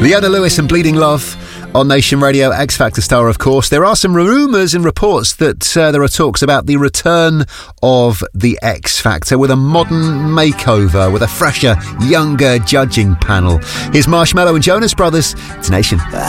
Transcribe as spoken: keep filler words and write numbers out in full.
Leona Lewis and Bleeding Love on Nation Radio, X Factor star, of course. There are some rumours and reports that uh, there are talks about the return of the X Factor with a modern makeover, with a fresher, younger judging panel. Here's Marshmello and Jonas Brothers. It's Nation.